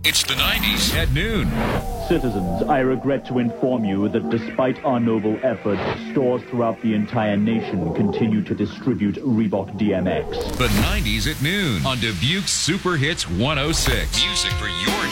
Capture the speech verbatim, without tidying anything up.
It's the nineties at noon. Citizens, I regret to inform you that despite our noble efforts, stores throughout the entire nation continue to distribute Reebok D M X. The nineties at noon on Dubuque's Super Hits one oh six. Music for your